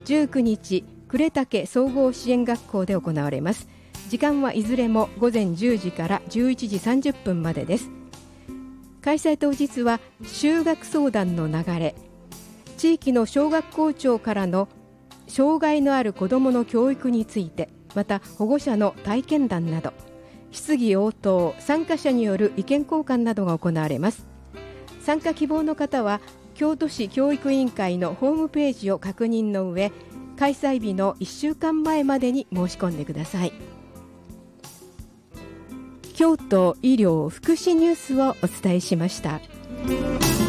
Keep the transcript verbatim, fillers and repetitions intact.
じゅうくにち呉竹総合支援学校で行われます。時間はいずれもごぜんじゅうじからじゅういちじさんじゅっぷんまでです。開催当日は就学相談の流れ、地域の小学校長からの障害のある子どもの教育について、また保護者の体験談など、質疑応答、参加者による意見交換などが行われます。参加希望の方は京都市教育委員会のホームページを確認の上、開催日のいっしゅうかんまえまでに申し込んでください。京都医療福祉ニュースをお伝えしました。